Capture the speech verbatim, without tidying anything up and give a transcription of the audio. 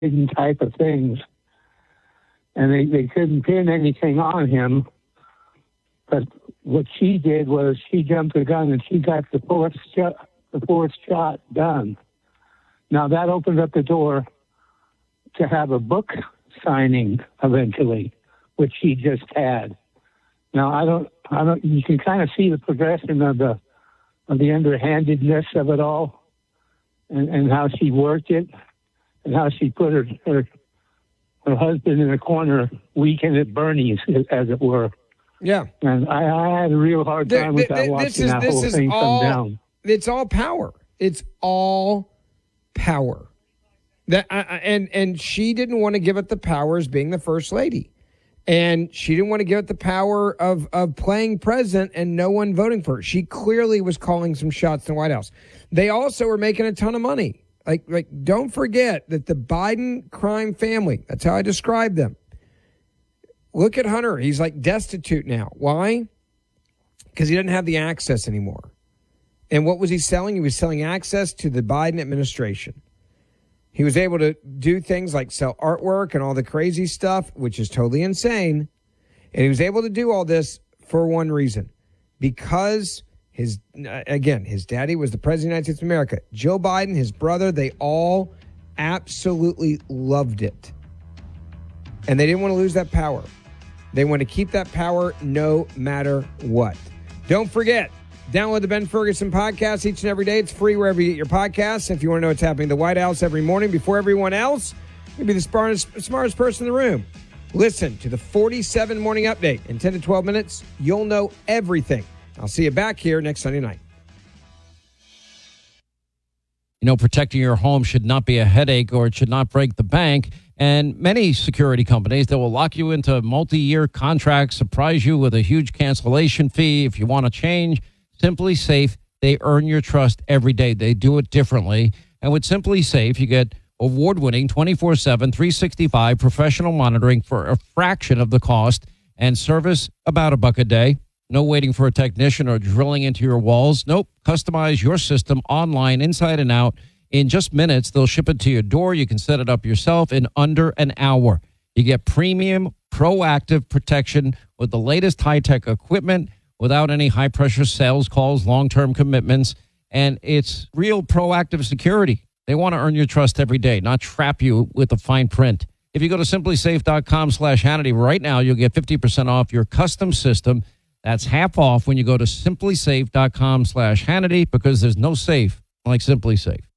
type of things. And they, they couldn't pin anything on him. But what she did was she jumped the gun and she got the fourth shot, the fourth shot done. Now that opened up the door to have a book signing eventually, which she just had. Now I don't, I don't. You can kind of see the progression of the of the underhandedness of it all, and, and how she worked it, and how she put her her, her husband in a corner, weekend at Bernie's, as it were. Yeah, and I, I had a real hard time the, the, with that, watching this is, that this whole is thing all, come down. It's all power. It's all power. That uh, and and she didn't want to give it the power as being the first lady, and she didn't want to give it the power of of playing president and no one voting for her. She clearly was calling some shots in the White House. They also were making a ton of money. Like like don't forget that the Biden crime family. That's how I describe them. Look at Hunter. He's like destitute now. Why? Because he doesn't have the access anymore. And what was he selling? He was selling access to the Biden administration. He was able to do things like sell artwork and all the crazy stuff, which is totally insane. And he was able to do all this for one reason. Because his, again, his daddy was the president of the United States of America. Joe Biden, his brother, they all absolutely loved it. And they didn't want to lose that power. They want to keep that power no matter what. Don't forget, download the Ben Ferguson podcast each and every day. It's free wherever you get your podcasts. If you want to know what's happening in the White House every morning before everyone else, you'll be the smartest, smartest person in the room. Listen to the forty-seven Morning Update. In ten to twelve minutes, you'll know everything. I'll see you back here next Sunday night. You know, protecting your home should not be a headache, or it should not break the bank. And many security companies, they will lock you into multi-year contracts, surprise you with a huge cancellation fee if you want to change. Simply Safe, they earn your trust every day. They do it differently. And with Simply Safe, you get award-winning twenty-four seven, three sixty-five professional monitoring for a fraction of the cost, and service about a buck a day. No waiting for a technician or drilling into your walls. Nope. Customize your system online, inside and out. In just minutes, they'll ship it to your door. You can set it up yourself in under an hour. You get premium, proactive protection with the latest high-tech equipment without any high-pressure sales calls, long-term commitments, and it's real proactive security. They want to earn your trust every day, not trap you with the fine print. If you go to simplysafe.com slash Hannity right now, you'll get fifty percent off your custom system. That's half off when you go to simplysafe.com slash Hannity, because there's no safe like Simply Safe.